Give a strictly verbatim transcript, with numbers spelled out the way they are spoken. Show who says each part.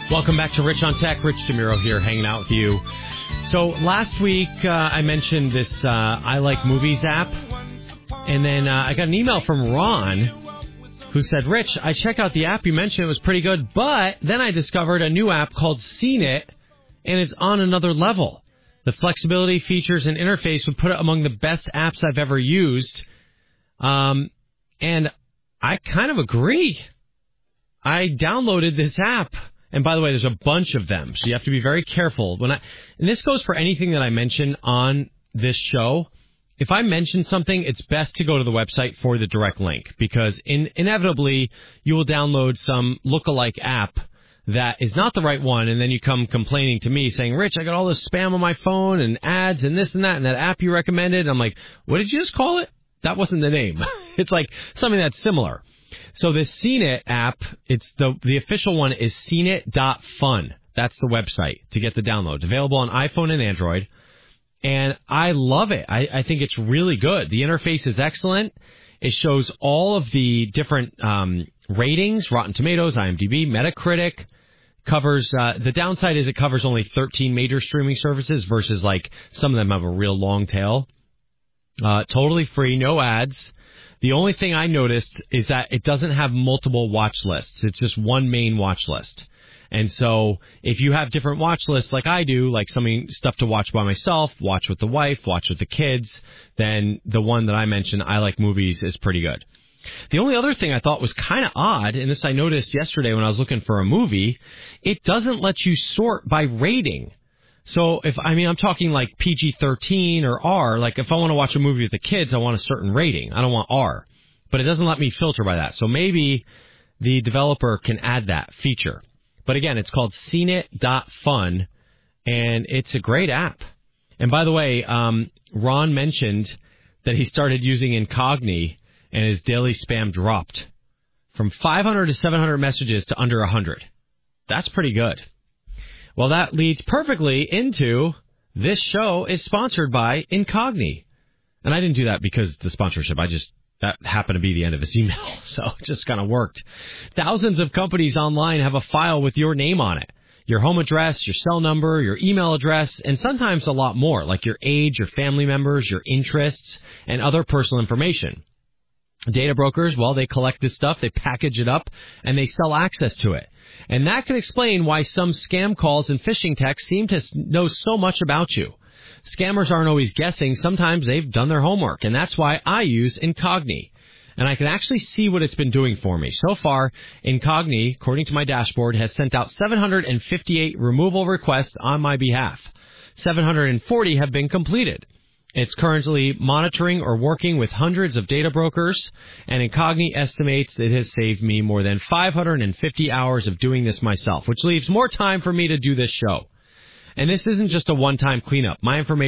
Speaker 1: Welcome back to Rich on Tech. Rich DeMuro here, hanging out with you. So last week, uh, I mentioned this uh, I Like Movies app, and then uh, I got an email from Ron, who said, Rich, I checked out the app you mentioned. It was pretty good, but then I discovered a new app called Seen It, and it's on another level. The flexibility, features, and interface would put it among the best apps I've ever used. Um, and I kind of agree. I downloaded this app. And by the way, there's a bunch of them, so you have to be very careful. When I and this goes for anything that I mention on this show. If I mention something, it's best to go to the website for the direct link, because in, inevitably you will download some lookalike app that is not the right one, and then you come complaining to me saying, Rich, I got all this spam on my phone and ads and this and that and that app you recommended. And I'm like, what did you just call it? That wasn't the name. It's like something that's similar. So this Seen It app, it's the the official one is seen it dot fun. That's the website to get the downloads. Available on iPhone and Android. And I love it. I, I think it's really good. The interface is excellent. It shows all of the different um, ratings, Rotten Tomatoes, IMDb, Metacritic. Covers uh, the downside is it covers only thirteen major streaming services versus like some of them have a real long tail. Uh, totally free, no ads. The only thing I noticed is that it doesn't have multiple watch lists. It's just one main watch list. And so if you have different watch lists like I do, like something stuff to watch by myself, watch with the wife, watch with the kids, then the one that I mentioned, I Like Movies, is pretty good. The only other thing I thought was kind of odd, and this I noticed yesterday when I was looking for a movie, it doesn't let you sort by rating. So if, I mean, I'm talking like P G thirteen or R, like if I want to watch a movie with the kids, I want a certain rating. I don't want R, but it doesn't let me filter by that. So maybe the developer can add that feature. But again, it's called seen it dot fun, and it's a great app. And by the way, um, Ron mentioned that he started using Incogni, and his daily spam dropped from five hundred to seven hundred messages to under one hundred. That's pretty good. Well, that leads perfectly into this show is sponsored by Incogni. And I didn't do that because the sponsorship. I just, that happened to be the end of his email. So it just kind of worked. Thousands of companies online have a file with your name on it. Your home address, your cell number, your email address, and sometimes a lot more, like your age, your family members, your interests, and other personal information. Data brokers, well, they collect this stuff, they package it up, and they sell access to it. And that can explain why some scam calls and phishing texts seem to know so much about you. Scammers aren't always guessing. Sometimes they've done their homework, and that's why I use Incogni. And I can actually see what it's been doing for me. So far, Incogni, according to my dashboard, has sent out seven hundred fifty-eight removal requests on my behalf. seven hundred forty have been completed. It's currently monitoring or working with hundreds of data brokers, and Incogni estimates it has saved me more than five hundred fifty hours of doing this myself, which leaves more time for me to do this show. And this isn't just a one-time cleanup. My information